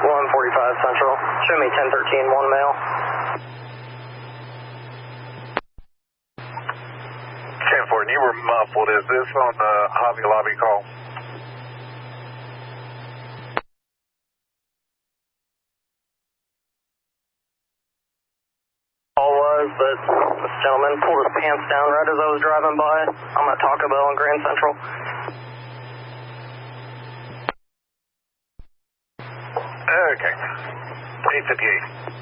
145 Central. Show me 1013, one male. 10-4, you were muffled. Is this on the Hobby Lobby call? All was, but this gentleman pulled his pants down right as I was driving by. I'm at Taco Bell in Grand Central. Okay. 858.